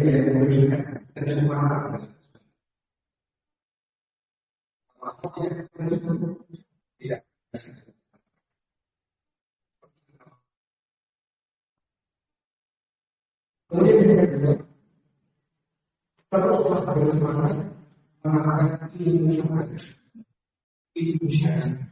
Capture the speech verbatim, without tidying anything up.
yang memberikan kenikmatan. Tidak. Kemudian yang kedua, kalau Allah bersemangat mengatakan ilmu syariat, ilmu syariat.